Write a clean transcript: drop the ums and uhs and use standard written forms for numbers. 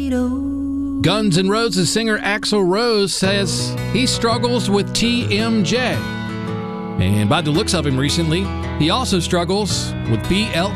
Guns N' Roses singer Axl Rose says he struggles with TMJ. And by the looks of him recently, he also struggles with BLM.